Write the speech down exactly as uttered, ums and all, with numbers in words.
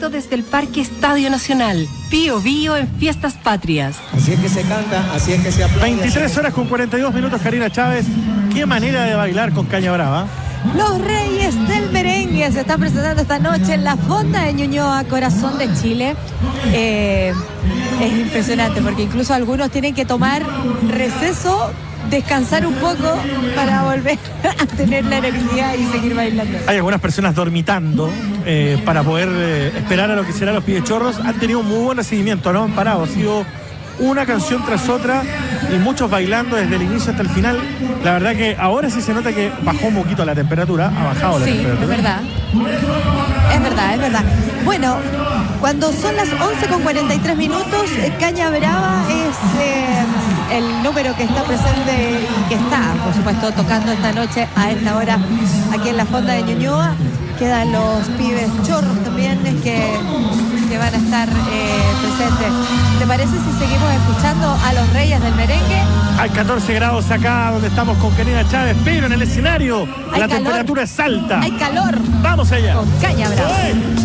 directo desde el Parque Estadio Nacional. Pío Bío en Fiestas Patrias. Así es que se canta, así es que se aplaude. veintitrés horas con cuarenta y dos minutos, Karina Chávez. Qué manera de bailar con Caña Brava. Los Reyes del Merengue se están presentando esta noche en la Fonda de Ñuñoa, corazón de Chile. Eh, es impresionante porque incluso algunos tienen que tomar receso, descansar un poco para volver a tener la energía y seguir bailando. Hay algunas personas dormitando eh, para poder eh, esperar a lo que serán los Pibechorros. Han tenido un muy buen recibimiento, no han parado. Ha sido una canción tras otra y muchos bailando desde el inicio hasta el final. La verdad que ahora sí se nota que bajó un poquito la temperatura, ha bajado la sí, temperatura. es verdad. Es verdad, es verdad. Bueno, cuando son las once con cuarenta y tres minutos, Caña Brava es eh, el número que está presente y que está, por supuesto, tocando esta noche a esta hora aquí en la Fonda de Ñuñoa. Quedan los pibes chorros también que, que van a estar eh, presentes. ¿Te parece si seguimos escuchando a los Reyes del Merengue? Hay catorce grados acá donde estamos con Karina Chávez, pero en el escenario Hay la calor. temperatura es alta. Hay calor. Vamos allá. Con Caña Brava.